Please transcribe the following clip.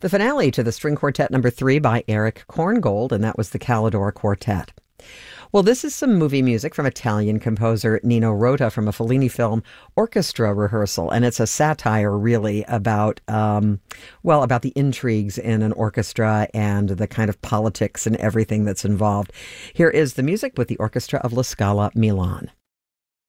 The finale to the String Quartet number 3 by Eric Korngold, and that was the Calidore Quartet. Well, this is some movie music from Italian composer Nino Rota from a Fellini film, Orchestra Rehearsal, and it's a satire, really, about the intrigues in an orchestra and the kind of politics and everything that's involved. Here is the music with the Orchestra of La Scala Milan.